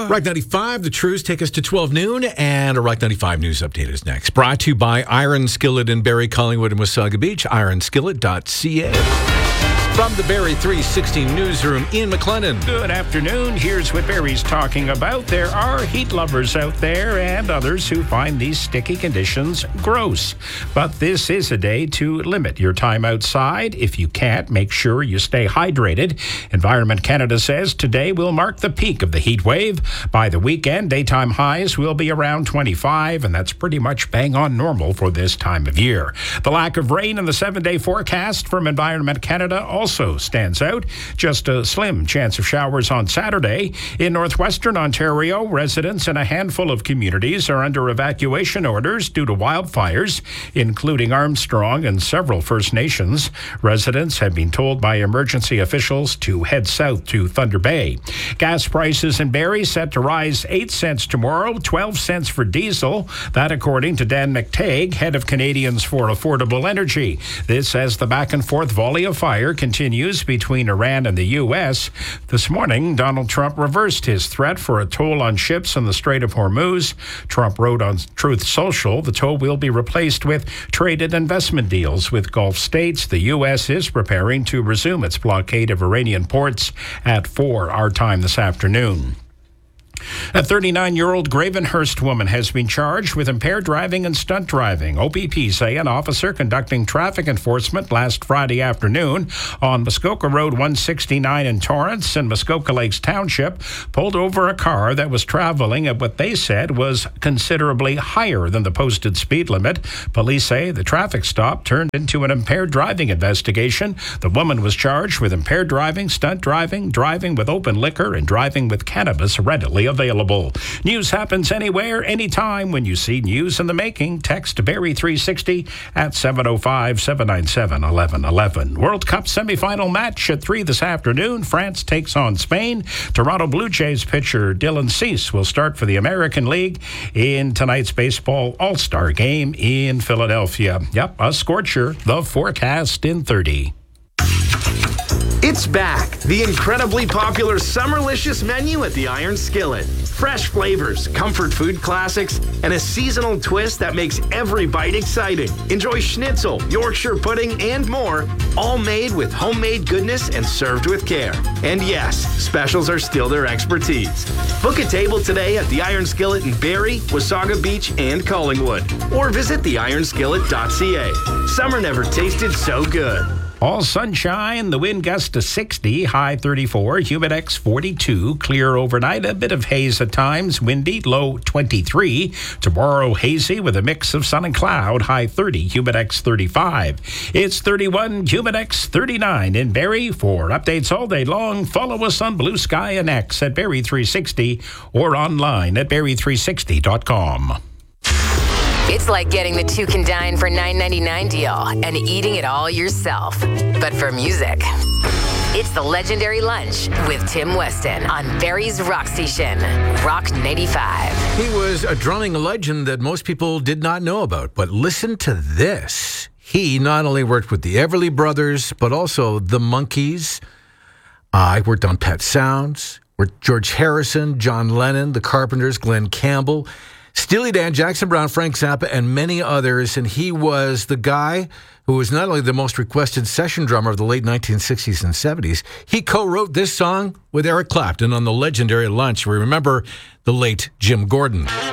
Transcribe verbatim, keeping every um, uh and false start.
Rock ninety-five, the Trues take us to twelve noon, and a Rock ninety-five news update is next. Brought to you by Iron Skillet in Barrie, Collingwood, and Wasaga Beach, iron skillet dot c a. From the Barrie three sixty newsroom, Ian McLennan. Good afternoon. Here's what Barrie's talking about. There are heat lovers out there and others who find these sticky conditions gross. But this is a day to limit your time outside. If you can't, make sure you stay hydrated. Environment Canada says today will mark the peak of the heat wave. By the weekend, daytime highs will be around twenty-five, and that's pretty much bang on normal for this time of year. The lack of rain in the seven-day forecast from Environment Canada also also stands out. Just a slim chance of showers on Saturday. In northwestern Ontario, residents in a handful of communities are under evacuation orders due to wildfires, including Armstrong and several First Nations. Residents have been told by emergency officials to head south to Thunder Bay. Gas prices in Barrie set to rise eight cents tomorrow, twelve cents for diesel. That according to Dan McTague, head of Canadians for Affordable Energy. This as the back and forth volley of fire continues between Iran and the U S. This morning, Donald Trump reversed his threat for a toll on ships in the Strait of Hormuz. Trump wrote on Truth Social, the toll will be replaced with traded investment deals with Gulf states. The U S is preparing to resume its blockade of Iranian ports at four our time this afternoon. A thirty-nine-year-old Gravenhurst woman has been charged with impaired driving and stunt driving. O P P say an officer conducting traffic enforcement last Friday afternoon on Muskoka Road one sixty-nine in Torrance and Muskoka Lakes Township pulled over a car that was traveling at what they said was considerably higher than the posted speed limit. Police say the traffic stop turned into an impaired driving investigation. The woman was charged with impaired driving, stunt driving, driving with open liquor, and driving with cannabis readily available. News happens anywhere, anytime. When you see news in the making, text Barrie three sixty at seven oh five, seven nine seven, one one one one. World Cup semifinal match at three this afternoon. France takes on Spain. Toronto Blue Jays pitcher Dylan Cease will start for the American League in tonight's baseball all-star game in Philadelphia. Yep, a scorcher. The forecast in thirty. It's back, the incredibly popular Summerlicious menu at the Iron Skillet. Fresh flavors, comfort food classics, and a seasonal twist that makes every bite exciting. Enjoy schnitzel, Yorkshire pudding, and more, all made with homemade goodness and served with care. And yes, specials are still their expertise. Book a table today at the Iron Skillet in Barrie, Wasaga Beach, and Collingwood. Or visit the iron skillet dot c a. Summer never tasted so good. All sunshine, the wind gusts to sixty, high thirty-four, humidex forty-two, clear overnight, a bit of haze at times, windy, low twenty-three. Tomorrow, hazy with a mix of sun and cloud, high thirty, humidex thirty-five. It's thirty-one, humidex thirty-nine in Barrie. For updates all day long, follow us on Blue Sky and X at Barrie three sixty or online at barrie three sixty dot com. It's like getting the two can dine for nine ninety-nine deal and eating it all yourself. But for music, it's the legendary lunch with Tim Weston on Barrie's Rock Station, Rock ninety-five. He was a drumming legend that most people did not know about, but listen to this. He not only worked with the Everly Brothers, but also the Monkees. Uh, I worked on Pet Sounds, worked George Harrison, John Lennon, the Carpenters, Glenn Campbell, Steely Dan, Jackson Browne, Frank Zappa, and many others. And he was the guy who was not only the most requested session drummer of the late nineteen sixties and seventies, he co-wrote this song with Eric Clapton on the legendary Lunch. We remember the late Jim Gordon.